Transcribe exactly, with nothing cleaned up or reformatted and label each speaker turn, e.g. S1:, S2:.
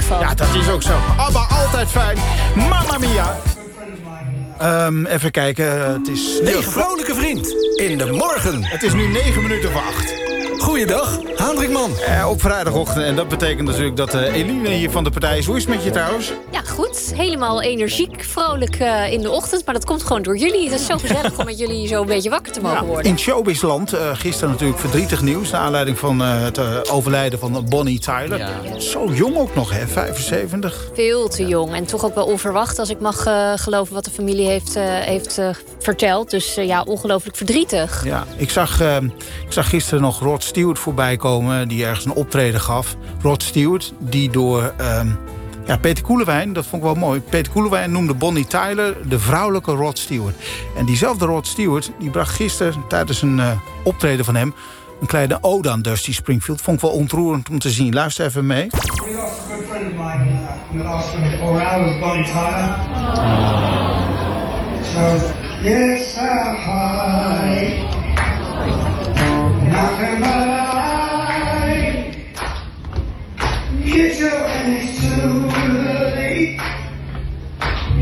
S1: van.
S2: Ja, dat is ook zo. ABBA, altijd fijn. Mamma mia. Um, even kijken, het is...
S3: De vrolijke vriend in de morgen.
S2: Het is nu negen minuten voor acht.
S3: Goeiedag, Hendrikman.
S2: Eh, op vrijdagochtend. En dat betekent natuurlijk dat uh, Eline hier van de partij is. Hoe is het met je trouwens?
S1: Ja, goed. Helemaal energiek, vrolijk uh, in de ochtend. Maar dat komt gewoon door jullie. Het is zo gezellig om met jullie zo een beetje wakker te mogen
S2: ja,
S1: worden.
S2: In showbizland, uh, gisteren natuurlijk verdrietig nieuws. Naar aanleiding van uh, het uh, overlijden van Bonnie Tyler. Ja. Zo jong ook nog, hè? vijfenzeventig.
S1: Veel te jong. En toch ook wel onverwacht, als ik mag uh, geloven wat de familie heeft, uh, heeft uh, verteld. Dus uh, ja, ongelooflijk verdrietig.
S2: Ja, ik zag, uh, ik zag gisteren nog Rod Stewart voorbij komen, die ergens een optreden gaf. Rod Stewart, die door um, ja, Peter Koelewijn, dat vond ik wel mooi. Peter Koelewijn noemde Bonnie Tyler de vrouwelijke Rod Stewart. En diezelfde Rod Stewart, die bracht gisteren tijdens een uh, optreden van hem een kleine ode aan Dusty Springfield. Vond ik wel ontroerend om te zien. Luister even mee.
S4: We lost a good friend of mine in the last twenty-four hours, Bonnie Tyler. So, yes, I nothing but I get your